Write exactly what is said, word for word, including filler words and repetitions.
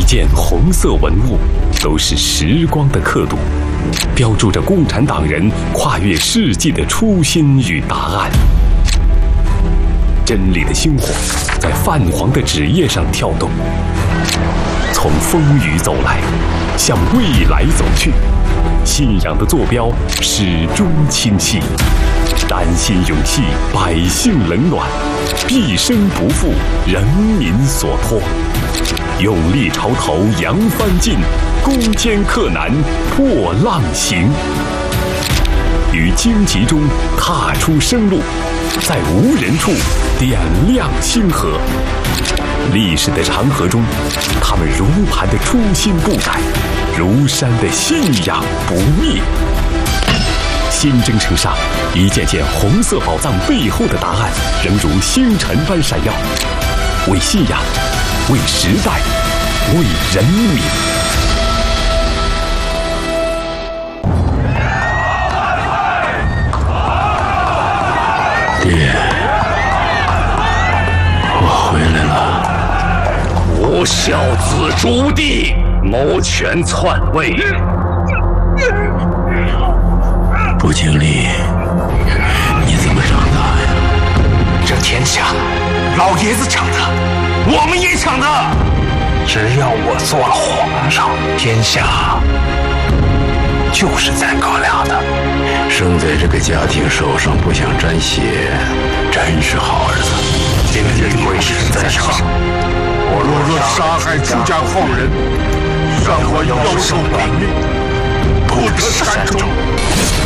件红色文物都是时光的刻度，标注着共产党人跨越世纪的初心与答案。真理的星火在泛黄的纸页上跳动，从风雨走来，向未来走去。信仰的坐标始终清晰，丹心勇气，百姓冷暖，毕生不负人民所托。勇立潮头扬帆进，攻坚克难破浪行。于荆棘中踏出生路，在无人处点亮星河。历史的长河中，他们如磐的初心不改，如山的信仰不灭。新征程上，一件件红色宝藏背后的答案，仍如星辰般闪耀。为信仰，为时代，为人民。 爹，我回来了。 吾孝子朱棣谋权篡位， 不经历，你怎么长大呀？ 这天下，老爷子抢的，我们也抢的。只要我做了皇上，天下就是咱哥俩的。 生在这个家庭手上不想沾血，真是好儿子。 今天贵神在上，我若若杀害朱家后人，让我要受本命，不得善终。